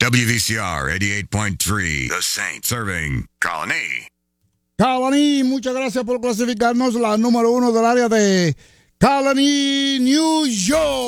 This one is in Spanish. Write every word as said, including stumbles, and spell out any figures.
W V C R eighty-eight point three, The Saint, serving Colony. Colony, muchas gracias por clasificarnos la número uno del área de Colony, New York.